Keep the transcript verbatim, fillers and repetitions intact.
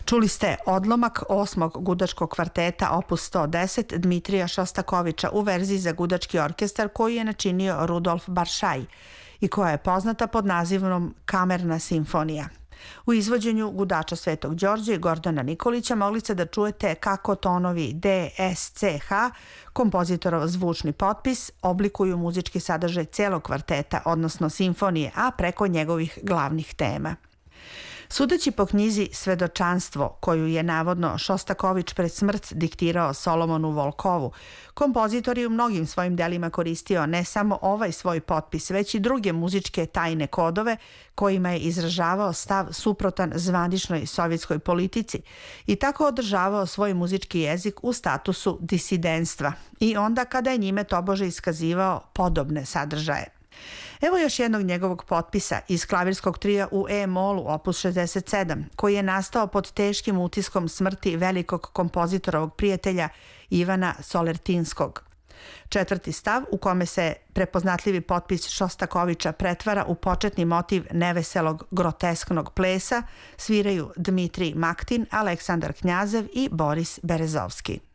Čuli ste odlomak osmog gudačkog kvarteta opus sto deset Dmitrija Šostakoviča u verziji za gudački orkestar koju je načinio Rudolf Baršaj i koja je poznata pod nazivom Kamerna simfonija. U izvođenju gudača Svetog Đorđa i Gordana Nikolića mogli ste da čujete kako tonovi D, S, C, H, kompozitorov zvučni potpis, oblikuju muzički sadržaj celog kvarteta, odnosno simfonije, a preko njegovih glavnih tema. Sudeći po knjizi Svedočanstvo, koju je navodno Šostakovič pred smrt diktirao Solomonu Volkovu, kompozitor je u mnogim svojim delima koristio ne samo ovaj svoj potpis, već i druge muzičke tajne kodove kojima je izražavao stav suprotan zvaničnoj sovjetskoj politici i tako održavao svoj muzički jezik u statusu disidenstva i onda kada je njime tobože iskazivao podobne sadržaje. Evo još jednog njegovog potpisa iz klavirskog trija u E-molu opus šezdeset sedam, koji je nastao pod teškim utiskom smrti velikog kompozitorovog prijatelja Ivana Solertinskog. Četvrti stav, u kome se prepoznatljivi potpis Šostakoviča pretvara u početni motiv neveselog grotesknog plesa, sviraju Dmitrij Maktin, Aleksandar Knjazev i Boris Berezovski.